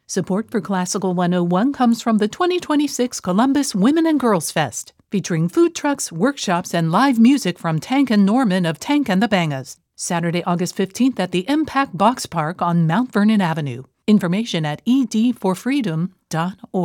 Support for Classical 101 comes from the 2026 Columbus Women and Girls Fest, featuring food trucks, workshops, and live music from Tank and Norman of Tank and the Bangas. Saturday, August 15th at the Impact Box Park on Mount Vernon Avenue. Information at edforfreedom.org.